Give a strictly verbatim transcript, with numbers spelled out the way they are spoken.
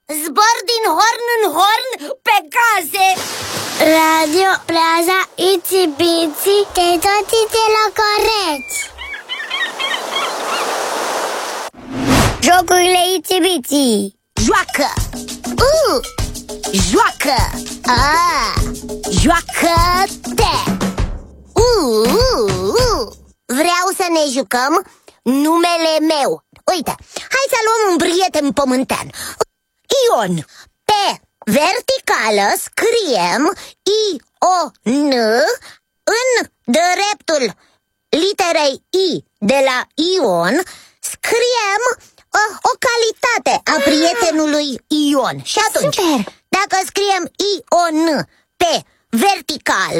Zbor din horn în horn pe case. Radio Plaza Itsy Bitsy, te toți de la coreți. Jocurile Itsy Bitsy. Joacă. Uh, joacă. Ah, joacă-te. uh, uh, uh. Vreau să ne jucăm numele meu. Uite, hai să luăm un prieten pământean, Ion. Pe verticală scriem I O N. În dreptul literei I de la Ion scriem uh, o calitate a prietenului Ion. Și atunci, super, dacă scriem I O N pe verticală,